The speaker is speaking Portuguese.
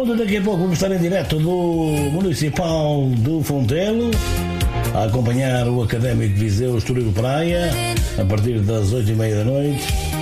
Pronto, daqui a pouco vamos estar em direto do Municipal do Fontelo a acompanhar o Académico de Viseu Estoril Praia a partir das 8h30 da noite.